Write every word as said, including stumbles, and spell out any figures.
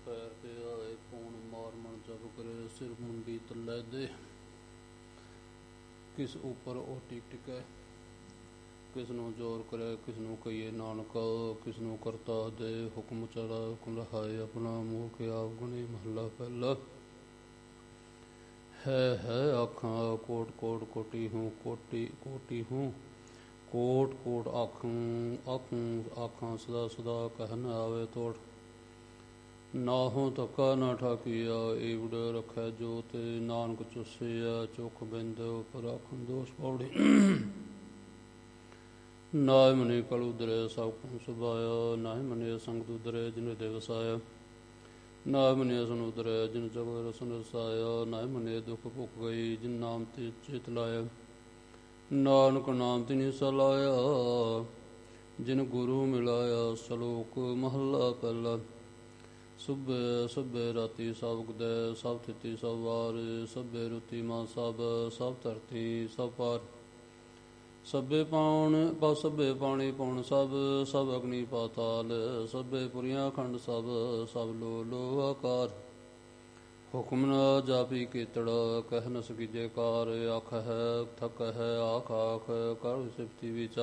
ਪੈਰ ਤੇ ਆਏ ਪੌਣ ਮਾਰ ਮਣ ਜਬ ਕਰੇ ਸਿਰ ਮੁੰਡੀ ਤੱਲੇ ਦੇ। ਕਿਸ ਉੱਪਰ ਉਹ ਟਿਕ ਟਿਕੈ, ਕਿਸ ਨੂੰ ਜ਼ੋਰ ਕਰੇ, ਕਿਸ ਨੂੰ ਕਹੀਏ ਨਾਨਕ, ਕਿਸ ਨੂੰ ਕਰਤਾ ਦੇ ਹੁਕਮ ਚੜਾ ਹੁਕਮ ਰਹਾਏ ਆਪਣਾ ਮੂੰਹ ਕੇ ਆਪ ਗੁਣੀ ਮਹੱਲਾ ਪਹਿਲਾ। ਹੈ ਹੈ ਆਖਾਂ ਕੋਟ ਕੋਟ ਕੋਟੀ ਹੂੰ, ਕੋਟੀ ਕੋਟੀ ਹੂੰ ਕੋਟ ਕੋਟ ਆਖੂੰ ਆਖੂੰ ਆਖਾਂ ਸਦਾ ਸਦਾ ਕਹਿ ਨ ਆਵੇ ਤੋੜ। ਨਾਹੋਂ ਧੱਕਾ ਨਾ ਠਾਕੀਆ ਈਵੜ ਰੱਖੈ ਜੋ ਤੇ ਨਾਨਕ ਚੁੱਸਿਆ ਚੁੱਕ ਬਿੰਦ ਉੱਪਰ ਆਖਣ ਦੋਸ਼ ਪੌੜੀ। ਨਾਇ ਮਨੇ ਕਲ ਉਦਰੇ ਸਭ ਕੁ ਸੁਭਾਇਆ, ਨਾਹਿ ਮਨੇ ਸੰਗ ਉਦਰੇ ਜਿਨ ਹਿਰਦੇ ਵਸਾਇਆ। ਨਾਇ ਮਨੇ ਸੁਨ ਉਦਰੇ ਜਿਨ ਜਗਤ ਰਸਨ ਰਸਾਇਆ, ਨਾਇ ਮਨੇ ਦੁਖ ਭੁੱਖ ਗਈ ਜਿਨ ਨਾਮ ਤੇ ਚਿਤ ਲਾਇਆ। ਨਾਨਕ ਨਾਮ ਤਿਨਿ ਸਲਾਇਆ ਜਿਨ ਗੁਰੂ ਮਿਲਾਇਆ। ਸਲੋਕ ਮਹੱਲਾ ਪਹਿਲਾ। ਸੁਬੇ ਸੁਬੇ ਰਾਤੀ ਸਭ ਗੁਦੈ ਸਭ ਥਿਤੀ ਸਭ ਵਾਰ, ਸਭੇ ਰੁਤੀ ਮਾਂ ਸਭ ਸਭ ਧਰਤੀ ਸਭ ਪਾਰ। ਸਭੇ ਪਾਉਣ ਪਾ ਸਭੇ ਪਾਣੀ ਪਾਉਣ ਸਭ ਸਭ ਅਗਨੀ ਪਾਤਾਲ, ਸਭੇ ਪੁਰੀਆਂ ਖੰਡ ਸਭ ਸਭ ਲੋ ਲੋ ਆਕਾਰ। ਹੁਕਮ ਨ ਜਾਪੀ ਕੀਤੜਾ ਕਹਿ ਨ ਸਕੀਜੇ ਕਾਰ, ਆਖ ਹੈ ਥਕ ਹੈ ਆਖ ਆਖ ਕਰ ਸਿਫਤੀ ਵਿਚਾਰ।